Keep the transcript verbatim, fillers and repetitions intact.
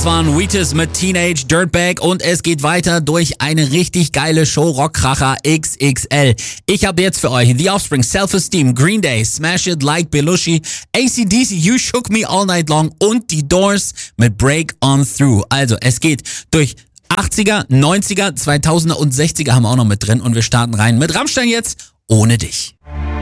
waren Wheatus mit Teenage Dirtbag und es geht weiter durch eine richtig geile Show Rockkracher X X L. Ich habe jetzt für euch The Offspring, Self-Esteem, Green Day, Smash It Like Belushi, A C D C, You Shook Me All Night Long und die Doors mit Break On Through. Also es geht durch achtziger, neunziger, zweitausender und sechziger haben wir auch noch mit drin und wir starten rein mit Rammstein jetzt, Ohne dich.